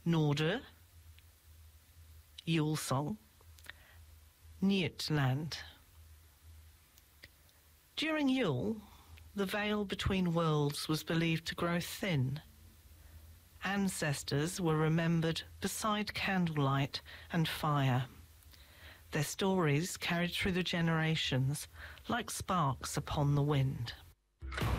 Norder, Yule Song, Newtland. During Yule, the veil between worlds was believed to grow thin. Ancestors were remembered beside candlelight and fire. Their stories carried through the generations like sparks upon the wind.